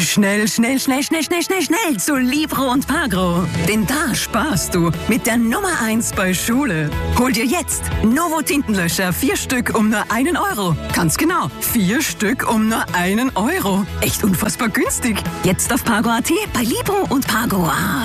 Schnell zu Libro und Pagro. Denn da sparst du mit der Nummer 1 bei Schule. Hol dir jetzt Novo Tintenlöscher 4 Stück um nur 1 Euro. Ganz genau, 4 Stück um nur 1 Euro. Echt unfassbar günstig. Jetzt auf Pagro.at bei Libro und Pagro.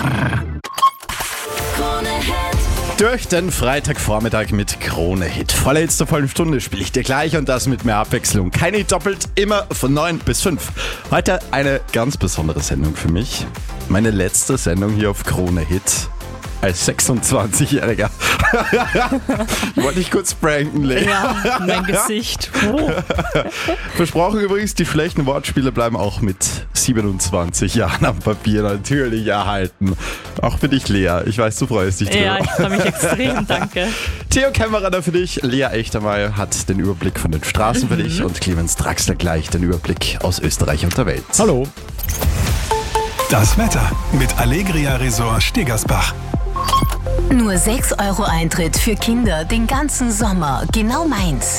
Durch den Freitagvormittag mit Krone Hit. Voller Hits zur vollen Stunde spiele ich dir gleich und das mit mehr Abwechslung. Keine doppelt, immer von 9 bis 5. Heute eine ganz besondere Sendung für mich. Meine letzte Sendung hier auf Krone Hit als 26-Jähriger. Wollte ich kurz pranken, Lea. Ja, mein Gesicht. Oh. Versprochen übrigens, die schlechten Wortspiele bleiben auch mit 27 Jahren am Papier natürlich erhalten. Auch für dich, Lea. Ich weiß, du freust dich drüber. Ja, ich freue mich extrem, danke. Theo Kämmerer da für dich. Lea Echtermeier hat den Überblick von den Straßen für dich und Clemens Draxler gleich den Überblick aus Österreich und der Welt. Hallo. Das Wetter mit Allegria Resort Stegersbach. Nur 6 Euro Eintritt für Kinder den ganzen Sommer. Genau meins.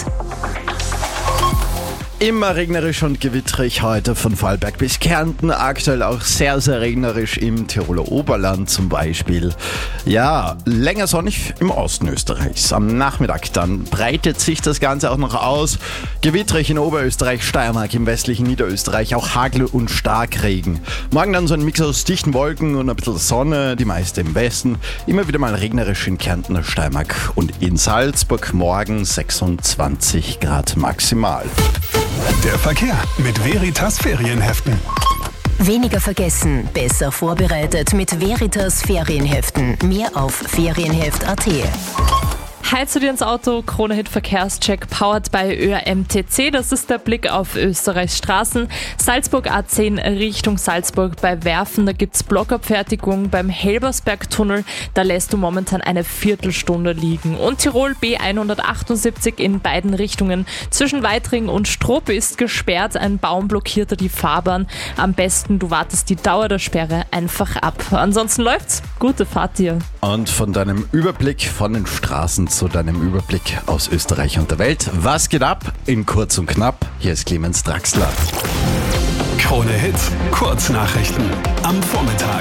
Immer regnerisch und gewitterig heute von Vorarlberg bis Kärnten. Aktuell auch sehr, sehr regnerisch im Tiroler Oberland zum Beispiel. Ja, länger sonnig im Osten Österreichs. Am Nachmittag dann breitet sich das Ganze auch noch aus. Gewitterig in Oberösterreich, Steiermark, im westlichen Niederösterreich, auch Hagel und Starkregen. Morgen dann so ein Mix aus dichten Wolken und ein bisschen Sonne, die meiste im Westen. Immer wieder mal regnerisch in Kärnten, Steiermark und in Salzburg. Morgen 26 Grad maximal. Der Verkehr mit Veritas Ferienheften. Weniger vergessen, besser vorbereitet mit Veritas Ferienheften. Mehr auf ferienheft.at. Heizt du dir ins Auto? Krone Hit Verkehrscheck powered by ÖMTC. Das ist der Blick auf Österreichs Straßen. Salzburg A10 Richtung Salzburg bei Werfen. Da gibt's Blockabfertigung beim Helbersbergtunnel. Da lässt du momentan eine Viertelstunde liegen. Und Tirol B178 in beiden Richtungen. Zwischen Weitring und Strop ist gesperrt. Ein Baum blockierte die Fahrbahn. Am besten, du wartest die Dauer der Sperre einfach ab. Ansonsten läuft's. Gute Fahrt dir. Und von deinem Überblick von den Straßen zu deinem Überblick aus Österreich und der Welt. Was geht ab? In kurz und knapp. Hier ist Clemens Draxler. Krone Hit, Kurznachrichten am Vormittag.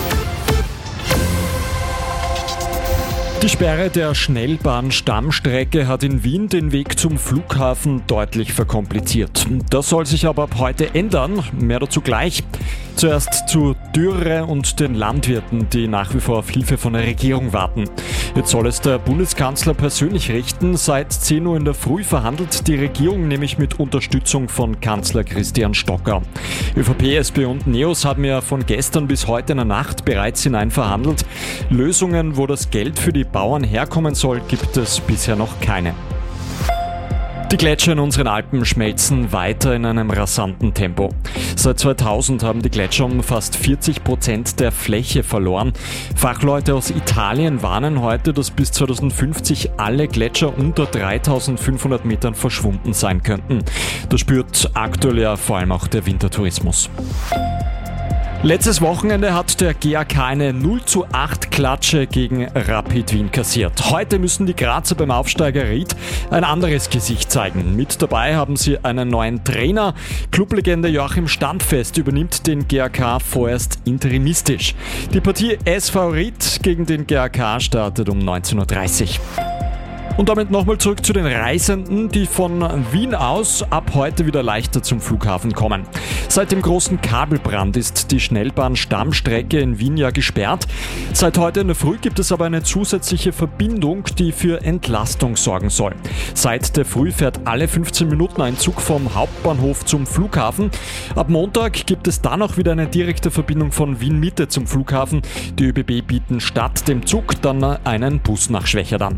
Die Sperre der Schnellbahn-Stammstrecke hat in Wien den Weg zum Flughafen deutlich verkompliziert. Das soll sich aber ab heute ändern. Mehr dazu gleich. Zuerst zu Dürre und den Landwirten, die nach wie vor auf Hilfe von der Regierung warten. Jetzt soll es der Bundeskanzler persönlich richten. Seit 10 Uhr in der Früh verhandelt die Regierung nämlich mit Unterstützung von Kanzler Christian Stocker. ÖVP, SP und NEOS haben ja von gestern bis heute in der Nacht bereits hinein verhandelt. Lösungen, wo das Geld für die Bauern herkommen soll, gibt es bisher noch keine. Die Gletscher in unseren Alpen schmelzen weiter in einem rasanten Tempo. Seit 2000 haben die Gletscher um fast 40% der Fläche verloren. Fachleute aus Italien warnen heute, dass bis 2050 alle Gletscher unter 3500 Metern verschwunden sein könnten. Das spürt aktuell ja vor allem auch der Wintertourismus. Letztes Wochenende hat der GAK eine 0:8 Klatsche gegen Rapid Wien kassiert. Heute müssen die Grazer beim Aufsteiger Ried ein anderes Gesicht zeigen. Mit dabei haben sie einen neuen Trainer. Clublegende Joachim Standfest übernimmt den GAK vorerst interimistisch. Die Partie SV Ried gegen den GAK startet um 19:30 Uhr. Und damit nochmal zurück zu den Reisenden, die von Wien aus ab heute wieder leichter zum Flughafen kommen. Seit dem großen Kabelbrand ist die Schnellbahn-Stammstrecke in Wien ja gesperrt. Seit heute in der Früh gibt es aber eine zusätzliche Verbindung, die für Entlastung sorgen soll. Seit der Früh fährt alle 15 Minuten ein Zug vom Hauptbahnhof zum Flughafen. Ab Montag gibt es dann auch wieder eine direkte Verbindung von Wien Mitte zum Flughafen. Die ÖBB bieten statt dem Zug dann einen Bus nach Schwächerdon.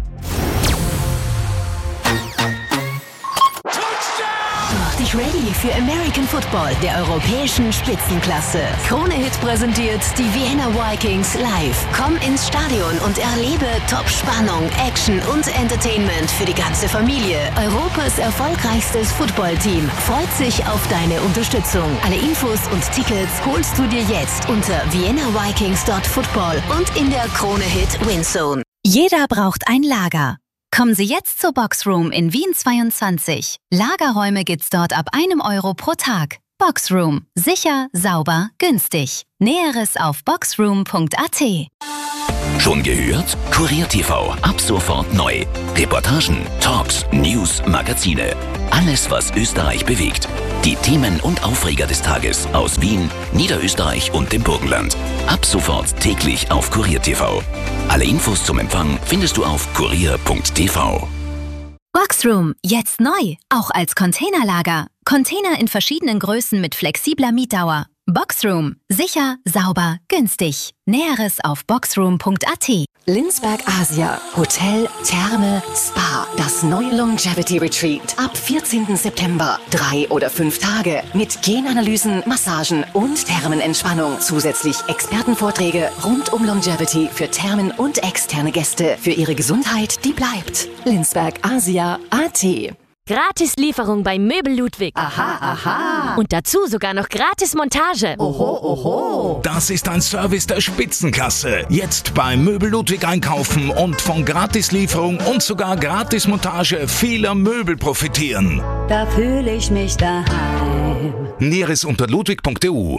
Mach dich ready für American Football der europäischen Spitzenklasse. Krone Hit präsentiert die Vienna Vikings live. Komm ins Stadion und erlebe Top-Spannung, Action und Entertainment für die ganze Familie. Europas erfolgreichstes Footballteam freut sich auf deine Unterstützung. Alle Infos und Tickets holst du dir jetzt unter viennavikings.football und in der Krone Hit Winzone. Jeder braucht ein Lager. Kommen Sie jetzt zur Boxroom in Wien 22. Lagerräume gibt's dort ab 1 Euro pro Tag. Boxroom. Sicher, sauber, günstig. Näheres auf boxroom.at. Schon gehört? Kurier TV, ab sofort neu. Reportagen, Talks, News, Magazine. Alles, was Österreich bewegt. Die Themen und Aufreger des Tages aus Wien, Niederösterreich und dem Burgenland. Ab sofort täglich auf Kurier TV. Alle Infos zum Empfang findest du auf kurier.tv. Boxroom, jetzt neu, auch als Containerlager. Container in verschiedenen Größen mit flexibler Mietdauer. Boxroom, sicher, sauber, günstig. Näheres auf boxroom.at. Linzberg Asia, Hotel, Therme, Spa. Das neue Longevity Retreat. Ab 14. September. 3 oder 5 Tage. Mit Genanalysen, Massagen und Thermenentspannung. Zusätzlich Expertenvorträge rund um Longevity für Thermen und externe Gäste. Für ihre Gesundheit, die bleibt. Linzberg Asia AT. Gratislieferung bei Möbel Ludwig. Aha, aha. Und dazu sogar noch gratis Montage. Oho, oho. Das ist ein Service der Spitzenklasse. Jetzt bei Möbel Ludwig einkaufen und von Gratislieferung und sogar Gratismontage vieler Möbel profitieren. Da fühle ich mich daheim. Näheres unter ludwig.eu.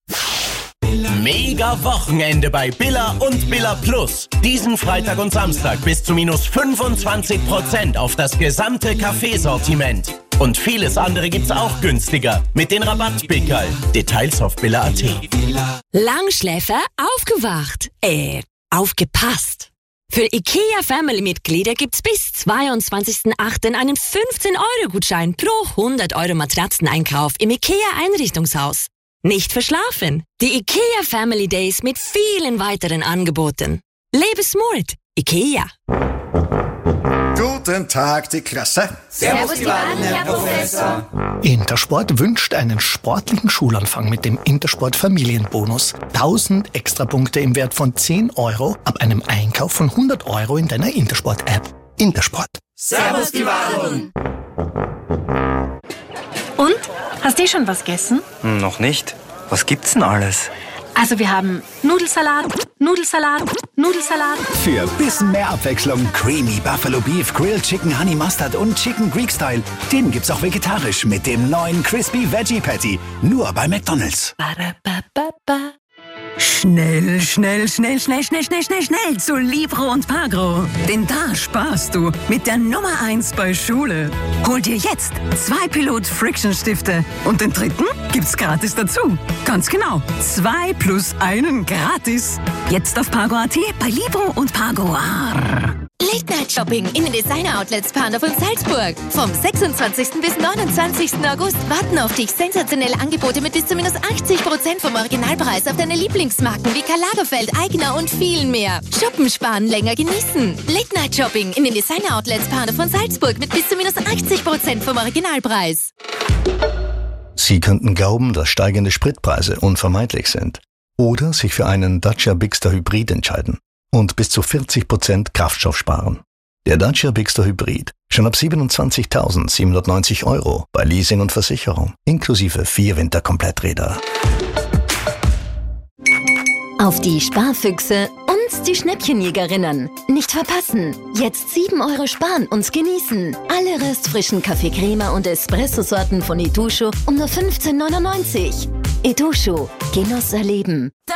Mega Wochenende bei Billa und Billa Plus. Diesen Freitag und Samstag bis zu minus 25% auf das gesamte Kaffeesortiment. Und vieles andere gibt's auch günstiger mit den Rabattpickerl. Details auf billa.at. Langschläfer aufgewacht. Aufgepasst. Für IKEA Family-Mitglieder gibt's bis 22.08. einen 15-Euro-Gutschein pro 100 Euro Matratzeneinkauf im IKEA-Einrichtungshaus. Nicht verschlafen. Die IKEA Family Days mit vielen weiteren Angeboten. Lebe smart. IKEA. Guten Tag, die Klasse. Servus, die Wahlen, Herr Professor. Intersport wünscht einen sportlichen Schulanfang mit dem Intersport Familienbonus. 1000 Extrapunkte im Wert von 10 Euro ab einem Einkauf von 100 Euro in deiner Intersport-App. Intersport. Servus, die Wahlen. Und? Hast du schon was gegessen? Noch nicht. Was gibt's denn alles? Also wir haben Nudelsalat, Nudelsalat, Nudelsalat. Für ein bisschen mehr Abwechslung Creamy Buffalo Beef, Grilled Chicken Honey Mustard und Chicken Greek Style. Den gibt's auch vegetarisch mit dem neuen Crispy Veggie Patty. Nur bei McDonald's. Schnell, schnell, schnell, schnell, schnell, schnell, schnell, schnell zu Libro und Pagro. Denn da sparst du mit der Nummer 1 bei Schule. Hol dir jetzt 2 Pilot Friction Stifte und den 3. gibt's gratis dazu. Ganz genau, 2 plus 1 gratis. Jetzt auf Pago.at bei Libro und Pagro. Late-Night-Shopping in den Designer-Outlets Pandorf und Salzburg. Vom 26. bis 29. August warten auf dich sensationelle Angebote mit bis zu minus 80% vom Originalpreis auf deine Lieblingsmarken wie Karl Lagerfeld, Aigner und vielen mehr. Shoppen, sparen, länger genießen. Late-Night-Shopping in den Designer-Outlets Pandorf und Salzburg mit bis zu minus 80% vom Originalpreis. Sie könnten glauben, dass steigende Spritpreise unvermeidlich sind. Oder sich für einen Dacia Bigster Hybrid entscheiden und bis zu 40% Kraftstoff sparen. Der Dacia Bigster Hybrid schon ab 27.790 Euro bei Leasing und Versicherung, inklusive 4 Winterkompletträder. Auf die Sparfüchse und die Schnäppchenjägerinnen. Nicht verpassen. Jetzt 7 Euro sparen und genießen. Alle restfrischen Kaffee Crema und Espresso-Sorten von Itochu um nur 15,99. Itochu. Genuss erleben.